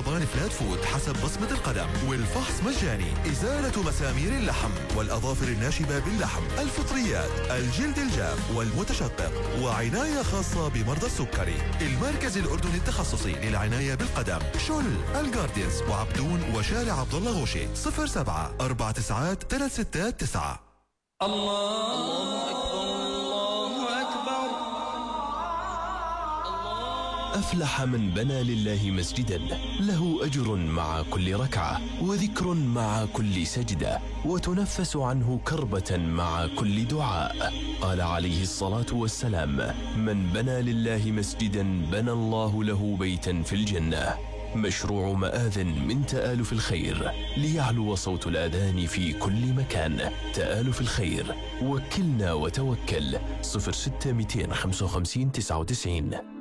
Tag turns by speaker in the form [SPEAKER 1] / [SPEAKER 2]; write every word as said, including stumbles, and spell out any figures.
[SPEAKER 1] طبان فلات فود حسب بصمة القدم، والفحص مجاني. إزالة مسامير اللحم والأظافر الناشبة باللحم، الفطريات، الجلد الجاف والمتشقق، وعناية خاصة بمرضى السكري. المركز الأردني التخصصي للعناية بالقدم، شل، الجارديانز، وعبدون، وشارع عبد الله غوشي. صفر سبعة أربعة تسعات ثلاث ستات تسعة.
[SPEAKER 2] الله أكبر، الله أكبر.
[SPEAKER 3] أفلح من بنى لله مسجدا له أجر مع كل ركعة، وذكر مع كل سجدة، وتنفس عنه كربة مع كل دعاء. قال عليه الصلاة والسلام: من بنى لله مسجدا بنى الله له بيتا في الجنة. مشروع مآذن من تآلف الخير، ليعلو صوت الآذان في كل مكان. تآلف الخير، وكلنا وتوكل. صفر ستة مئتين وخمسة وخمسين تسعة وتسعين.